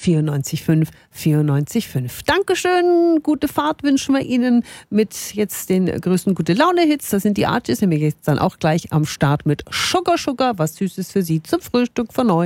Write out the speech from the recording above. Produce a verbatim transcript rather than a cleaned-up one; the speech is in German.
vierundneunzig fünf, vierundneunzig fünf. Dankeschön, gute Fahrt wünschen wir Ihnen mit jetzt den größten Gute-Laune-Hits. Das sind die Artists, nämlich jetzt dann auch gleich am Start mit Sugar Sugar, was Süßes für Sie zum Frühstück von neun.